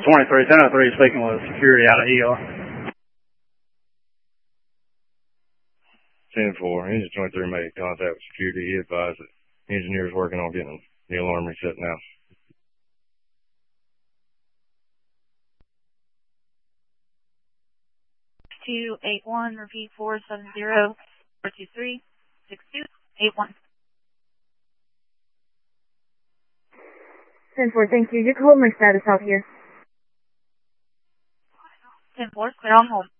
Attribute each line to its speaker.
Speaker 1: 23, 1003 speaking with security out of ER.
Speaker 2: 10-4, Engine 23 made contact with security. He advised that engineers working on getting the alarm reset now.
Speaker 3: (281) repeat 470-423-6281.
Speaker 4: 10-4, thank you. You can hold my status out here.
Speaker 3: 10-4, clear on hold.